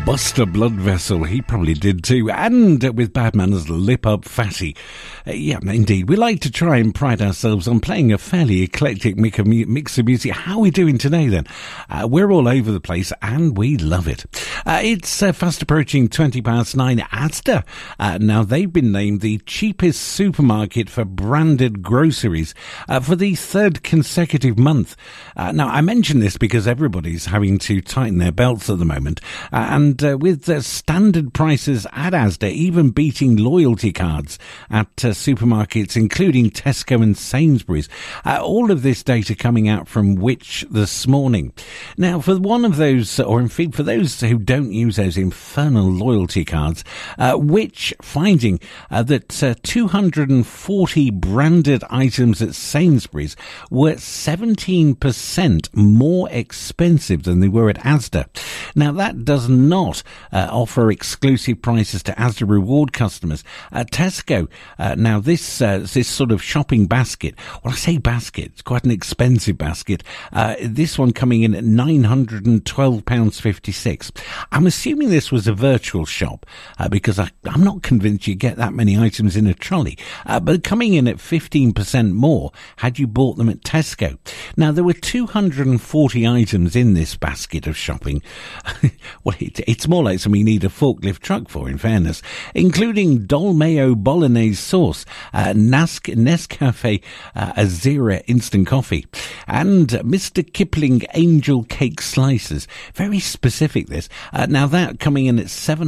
Buster Bloodvessel, he probably did too, and with Bad Manners, Lip Up Fatty. Yeah, indeed. We like to try and pride ourselves on playing a fairly eclectic mix of music. How are we doing today then? We're all over the place and we love it. It's fast approaching 20 past 9. Asda, now they've been named the cheapest supermarket for branded groceries for the third consecutive month. Now, I mention this because everybody's having to tighten their belts at the moment, and with standard prices at Asda even beating loyalty cards at supermarkets including Tesco and Sainsbury's. All of this data coming out from Which this morning. Now, for one of those, or in fact for those who don't use those infernal loyalty cards, Which finding that 240 branded items at Sainsbury's were 17% more expensive than they were at Asda. Now, that does not offer exclusive prices to Asda Reward customers. Tesco, now this sort of shopping basket, well, I say basket, it's quite an expensive basket. This one coming in at £912.56. I'm assuming this was a virtual shop because I'm not convinced you get that many items in a trolley. But coming in at 15% more had you bought them at Tesco. Now, there were 240 items in this basket of shopping. Well, it's more like something you need a forklift truck for, in fairness, including Dolmeo Bolognese sauce, Nescafe Azera instant coffee, and Mr. Kipling angel cake slices. Very specific, this. Now, that coming in at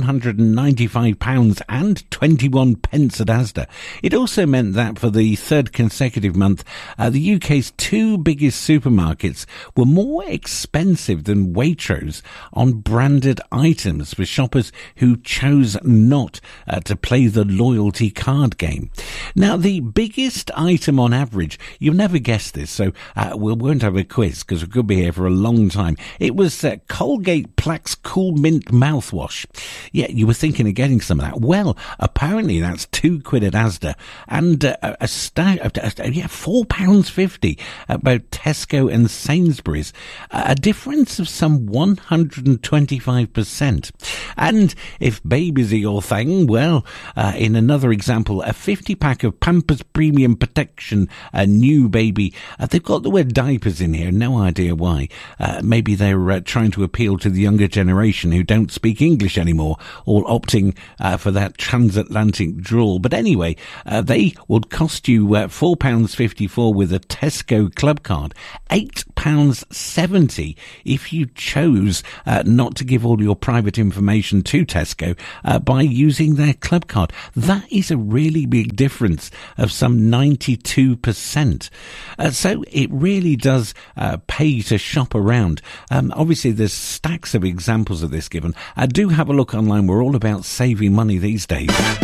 £795 and 21 pence at Asda. It also meant that for the third consecutive month, the UK's two biggest supermarkets were more expensive than Waitrose on branded items for shoppers who chose not to play the loyalty card game. Now, the biggest item on average, you'll never guess this, so we won't have a quiz because we could be here for a long time. It was Colgate Plax Cool Mint mouthwash. Yeah, you were thinking of getting some of that. Well, apparently that's £2 at Asda and £4.50 at both Tesco and Sainsbury's. A difference of some 125%. And if babies are your thing, well, in another example, a 50-pack of Pampers Premium Protection, a new baby. They've got the word diapers in here, no idea why. Maybe they're trying to appeal to the younger generation who don't speak English anymore, all opting for that transatlantic drawl. But anyway, they would cost you £4.54 with a Tesco Club card, £8.70 if you chose not to give all your private information to Tesco by using their Club card. That is a really big difference of some 92%. So it really does pay to shop around. Obviously, there's stacks of examples of this given. Do have a look online. We're all about saving money these days.